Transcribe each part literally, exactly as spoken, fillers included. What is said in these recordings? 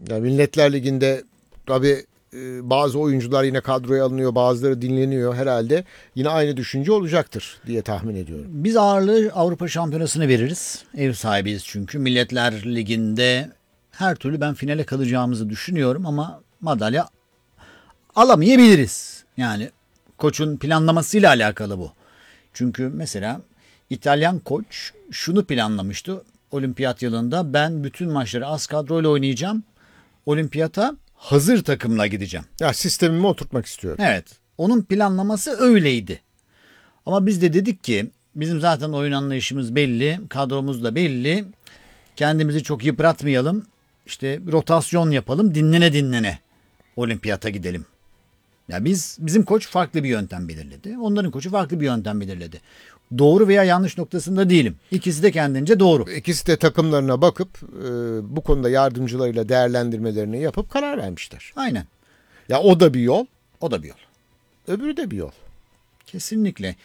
Yani Milletler Ligi'nde tabii e, bazı oyuncular yine kadroya alınıyor, bazıları dinleniyor herhalde. Yine aynı düşünce olacaktır diye tahmin ediyorum. Biz ağırlığı Avrupa Şampiyonası'na veririz. Ev sahibiyiz çünkü. Milletler Ligi'nde her türlü ben finale kalacağımızı düşünüyorum ama madalya alamayabiliriz. Yani koçun planlamasıyla alakalı bu. Çünkü mesela İtalyan koç şunu planlamıştı olimpiyat yılında: ben bütün maçları az kadroyla oynayacağım. Olimpiyata hazır takımla gideceğim. Ya sistemimi oturtmak istiyorum. Evet. Onun planlaması öyleydi. Ama biz de dedik ki bizim zaten oyun anlayışımız belli, kadromuz da belli. Kendimizi çok yıpratmayalım. İşte rotasyon yapalım, dinlene dinlene olimpiyata gidelim. Ya biz bizim koç farklı bir yöntem belirledi. Onların koçu farklı bir yöntem belirledi. Doğru veya yanlış noktasında değilim. İkisi de kendince doğru. İkisi de takımlarına bakıp e, bu konuda yardımcılarıyla değerlendirmelerini yapıp karar vermişler. Aynen. Ya o da bir yol, O da bir yol. öbürü de bir yol. Kesinlikle.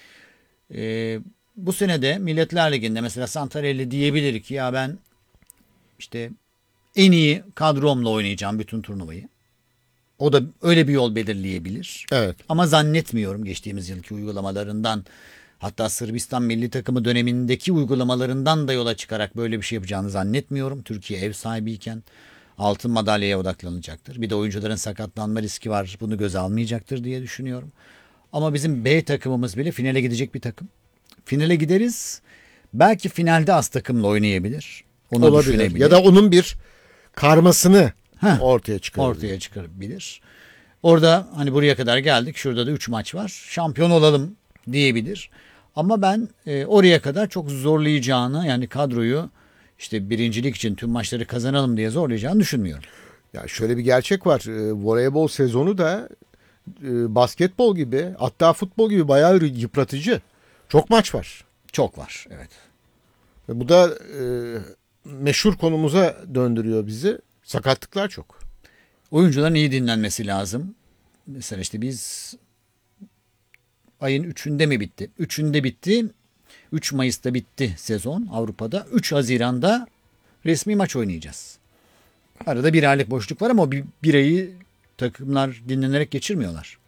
Ee, bu sene de Milletler Ligi'nde mesela Santarelli diyebilir ki ya ben işte en iyi kadromla oynayacağım bütün turnuvayı. O da öyle bir yol belirleyebilir. Evet. Ama zannetmiyorum geçtiğimiz yılki uygulamalarından, hatta Sırbistan milli takımı dönemindeki uygulamalarından da yola çıkarak böyle bir şey yapacağını zannetmiyorum. Türkiye ev sahibiyken altın madalyaya odaklanacaktır. Bir de oyuncuların sakatlanma riski var. Bunu göze almayacaktır diye düşünüyorum. Ama bizim B takımımız bile finale gidecek bir takım. Finale gideriz. Belki finalde az takımla oynayabilir. Onu Olabilir. düşünebilir. Ya da onun bir karmasını Heh, ortaya çıkarabilir. ortaya çıkarabilir. Orada hani buraya kadar geldik. Şurada da üç maç var. Şampiyon olalım diyebilir. Ama ben e, oraya kadar çok zorlayacağını, yani kadroyu işte birincilik için tüm maçları kazanalım diye zorlayacağını düşünmüyorum. Ya şöyle bir gerçek var. E, voleybol sezonu da e, basketbol gibi, hatta futbol gibi bayağı yıpratıcı. Çok maç var. Çok var, evet. Ve bu da e, meşhur konumuza döndürüyor bizi. Sakatlıklar çok. Oyuncuların iyi dinlenmesi lazım. Mesela işte biz ayın üçünde mi bitti? Üçünde bitti. üç Mayıs'ta bitti sezon Avrupa'da. üç Haziran'da resmi maç oynayacağız. Arada bir aylık boşluk var ama o bir, bir ayı takımlar dinlenerek geçirmiyorlar.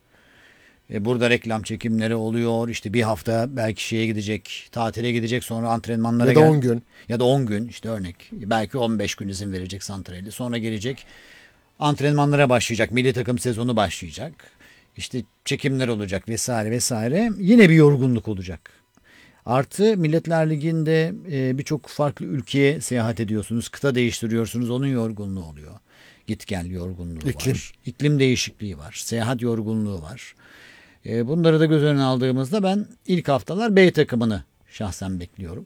E burada reklam çekimleri oluyor. İşte bir hafta belki şeye gidecek, tatile gidecek, sonra antrenmanlara Ya da gel- on gün. Ya da on gün işte örnek. Belki on beş gün izin verecek Santral'de. Sonra gelecek, antrenmanlara başlayacak. Milli takım sezonu başlayacak. İşte çekimler olacak vesaire vesaire. Yine bir yorgunluk olacak. Artı Milletler Ligi'nde e, birçok farklı ülkeye seyahat ediyorsunuz. Kıta değiştiriyorsunuz. Onun yorgunluğu oluyor. Git gel yorgunluğu İklim. var. İklim değişikliği var. Seyahat yorgunluğu var. E, bunları da göz önüne aldığımızda ben ilk haftalar B takımını şahsen bekliyorum.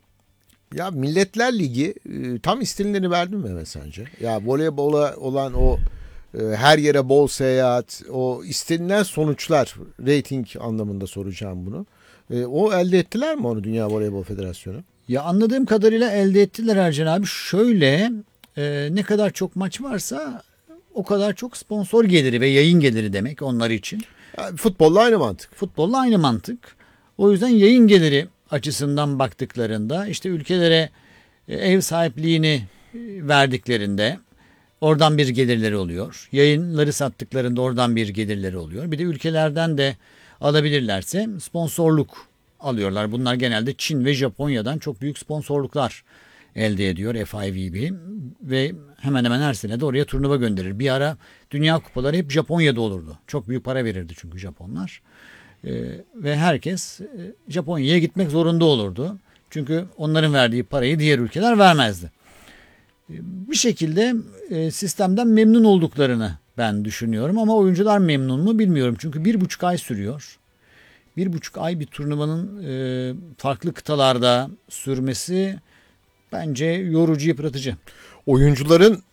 Ya Milletler Ligi e, tam istenileni verdi mi Mehmet sence? Ya voleybola olan o e, her yere bol seyahat, o istenilen sonuçlar, rating anlamında soracağım bunu. E, o elde ettiler mi onu Dünya Voleybol Federasyonu? Ya anladığım kadarıyla elde ettiler Ercan abi. Şöyle e, ne kadar çok maç varsa o kadar çok sponsor geliri ve yayın geliri demek onlar için. Ya, futbolla aynı mantık. Futbolla aynı mantık. O yüzden yayın geliri açısından baktıklarında işte ülkelere e, ev sahipliğini e, verdiklerinde oradan bir gelirleri oluyor. Yayınları sattıklarında oradan bir gelirleri oluyor. Bir de ülkelerden de alabilirlerse sponsorluk alıyorlar. Bunlar genelde Çin ve Japonya'dan çok büyük sponsorluklar elde ediyor F I V B ve hemen hemen her sene de oraya turnuva gönderir. Bir ara Dünya Kupaları hep Japonya'da olurdu. Çok büyük para verirdi çünkü Japonlar. Ee, ve herkes e, Japonya'ya gitmek zorunda olurdu. Çünkü onların verdiği parayı diğer ülkeler vermezdi. Ee, bir şekilde e, sistemden memnun olduklarını ben düşünüyorum ama oyuncular memnun mu bilmiyorum. Çünkü bir buçuk ay sürüyor. Bir buçuk ay bir turnuvanın e, farklı kıtalarda sürmesi bence yorucu, yıpratıcı. Oyuncuların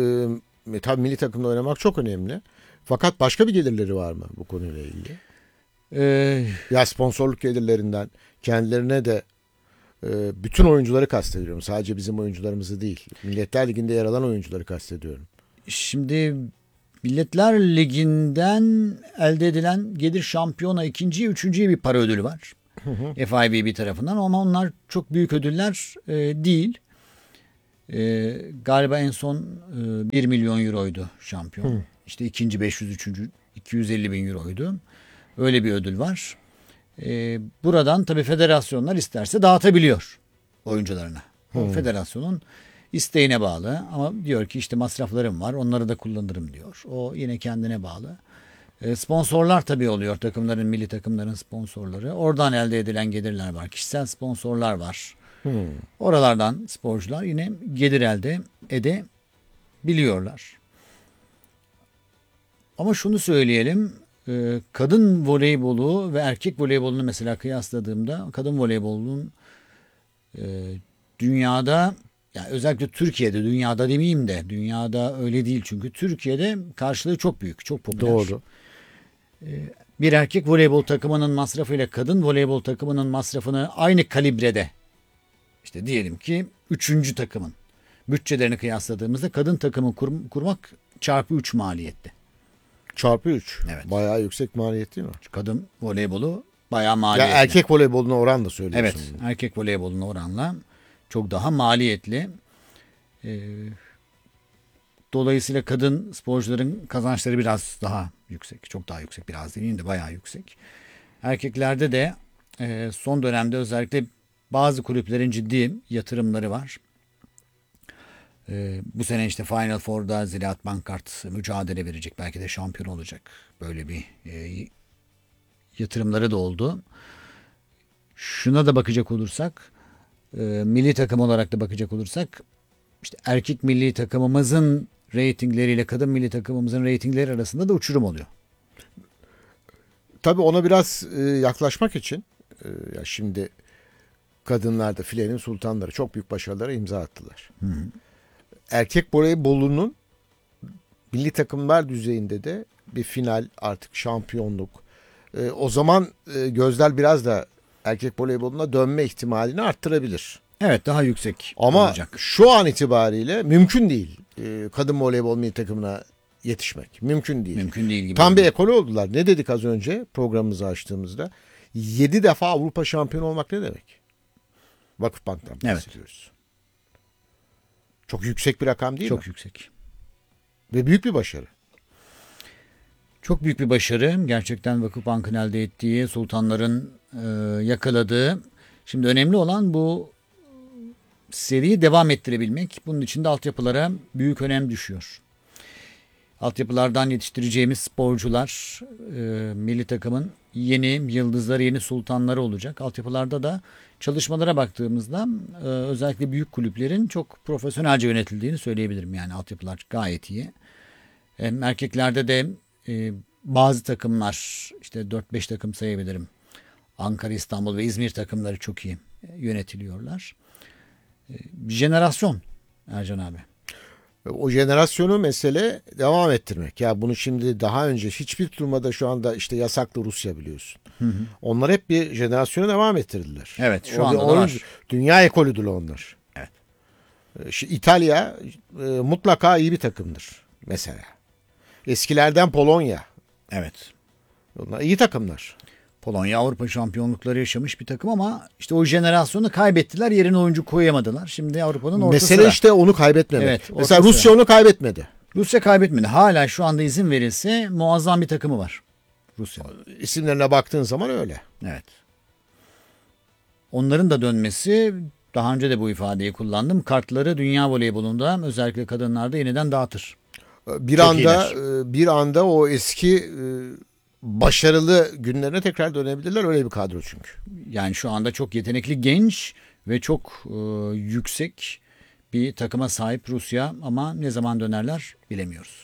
e, tabii milli takımda oynamak çok önemli. Fakat başka bir gelirleri var mı bu konuyla ilgili? Ee, Ya sponsorluk gelirlerinden kendilerine de e, bütün oyuncuları kastediyorum. Sadece bizim oyuncularımızı değil. Milletler Ligi'nde yer alan oyuncuları kastediyorum. Şimdi Milletler Ligi'nden elde edilen gelir şampiyona ikinciye, üçüncüye bir para ödülü var. Hı hı. F I V B tarafından ama onlar çok büyük ödüller e, değil. E, galiba en son e, bir milyon euroydu şampiyon. Hı. İşte ikinci beş yüz, üçüncü iki yüz elli bin euroydu. Öyle bir ödül var. E, buradan tabii federasyonlar isterse dağıtabiliyor oyuncularına. O Hmm. federasyonun isteğine bağlı ama diyor ki işte masraflarım var, onları da kullanırım diyor. O yine kendine bağlı. E, sponsorlar tabii oluyor, takımların, milli takımların sponsorları. Oradan elde edilen gelirler var. Kişisel sponsorlar var. Hmm. Oralardan sporcular yine gelir elde edebiliyorlar. Ama şunu söyleyelim. e, Kadın voleybolu ve erkek voleybolunu mesela kıyasladığımda kadın voleybolunun e, dünyada, yani özellikle Türkiye'de, dünyada demeyeyim de dünyada öyle değil, çünkü Türkiye'de karşılığı çok büyük, çok popüler. Doğru. Bir erkek voleybol takımının masrafıyla kadın voleybol takımının masrafını aynı kalibrede, işte diyelim ki üçüncü takımın bütçelerini kıyasladığımızda kadın takımı kur, kurmak çarpı üç maliyette. Çarpı üç. Evet. Bayağı yüksek maliyet değil mi? Kadın voleybolu bayağı Ya maliyetli. erkek voleyboluna oran da söylüyorsun. Evet, erkek voleyboluna oranla çok daha maliyetli. Ee, dolayısıyla kadın sporcuların kazançları biraz daha yüksek. Çok daha yüksek, biraz demeyeyim de bayağı yüksek. Erkeklerde de e, son dönemde özellikle bazı kulüplerin ciddi yatırımları var. E, bu sene işte Final Four'da Ziraat Bankart mücadele verecek. Belki de şampiyon olacak. Böyle bir e, yatırımları da oldu. Şuna da bakacak olursak, e, milli takım olarak da bakacak olursak, işte erkek milli takımımızın reytingleriyle kadın milli takımımızın reytingleri arasında da uçurum oluyor. Tabii ona biraz e, yaklaşmak için e, ya şimdi kadınlarda filenin sultanları çok büyük başarılara imza attılar. Hı hı. Erkek voleybolunun milli takımlar düzeyinde de bir final, artık şampiyonluk. E, o zaman e, gözler biraz da erkek voleyboluna dönme ihtimalini arttırabilir. Evet, daha yüksek Ama olacak. şu an itibariyle mümkün değil e, kadın voleybol milli takımına yetişmek. Mümkün değil. Mümkün değil gibi. Tam bir oluyor. ekol oldular. Ne dedik az önce programımızı açtığımızda? yedi defa Avrupa şampiyonu olmak ne demek? Vakıfbank'tan Evet. bahsediyoruz. Çok yüksek bir rakam değil Çok mi? yüksek. Ve büyük bir başarı. Çok büyük bir başarı. Gerçekten Vakıfbank'ın elde ettiği, sultanların e, yakaladığı. Şimdi önemli olan bu seriyi devam ettirebilmek. Bunun için de altyapılara büyük önem düşüyor. Altyapılardan yetiştireceğimiz sporcular e, milli takımın yeni yıldızları, yeni sultanları olacak. Altyapılarda da çalışmalara baktığımızda e, özellikle büyük kulüplerin çok profesyonelce yönetildiğini söyleyebilirim. Yani altyapılar gayet iyi. E, erkeklerde de e, bazı takımlar, işte dört beş takım sayabilirim. Ankara, İstanbul ve İzmir takımları çok iyi e, yönetiliyorlar. E, bir jenerasyon Ercan abi. O jenerasyonu mesele devam ettirmek. Ya bunu şimdi daha önce hiçbir turnuvada şu anda işte yasaklı Rusya biliyorsun. Hı hı. Onlar hep bir jenerasyonu devam ettirdiler. Evet, şu O- anda da onun- var. Dünya ekolüdür onlar. Evet. Şu İtalya e, mutlaka iyi bir takımdır mesela. Eskilerden Polonya. Evet. Onlar iyi takımlar. Polonya Avrupa şampiyonlukları yaşamış bir takım ama işte o jenerasyonu kaybettiler. Yerine oyuncu koyamadılar. Şimdi Avrupa'nın orta Mesele sıra. işte onu kaybetmemek. Evet, orta mesela sıra. Rusya onu kaybetmedi. Rusya kaybetmedi. Hala şu anda izin verilse muazzam bir takımı var Rusya. İsimlerine baktığın zaman öyle. Evet. Onların da dönmesi, daha önce de bu ifadeyi kullandım. Kartları dünya voleybolunda özellikle kadınlarda yeniden dağıtır. Bir Çok anda iyiler. e, bir anda o eski e, başarılı günlerine tekrar dönebilirler. Öyle bir kadro çünkü. Yani şu anda çok yetenekli, genç ve çok e, yüksek bir takıma sahip Rusya ama ne zaman dönerler bilemiyoruz.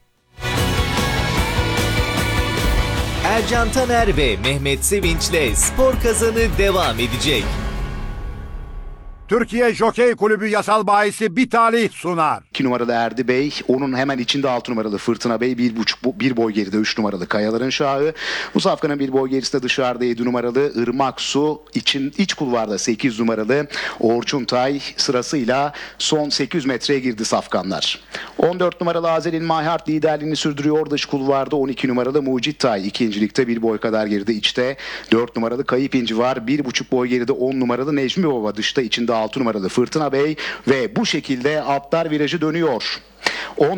Ercan Taner ve Mehmet Sevinç'le Spor Kazanı devam edecek. Türkiye Jokey Kulübü yasal bahisi bir talih sunar. iki numaralı Erdi Bey. Onun hemen içinde altı numaralı Fırtına Bey. bir buçuk bir boy geride üç numaralı Kayaların Şahı. Bu safkanın bir boy gerisinde dışarıda yedi numaralı Irmak Su. İçin, iç kulvarda sekiz numaralı Orçun Tay sırasıyla son sekiz yüz metreye girdi safkanlar. on dört numaralı Azelin Mayhart liderliğini sürdürüyor. Dış kulvarda on iki numaralı Mucit Tay. İkincilikte bir boy kadar geride içte. dört numaralı Kayıp İnci var. bir buçuk boy geride on numaralı Necmi Baba dışta. İçinde altı numaralı Fırtına Bey ve bu şekilde atlar virajı dönüyor.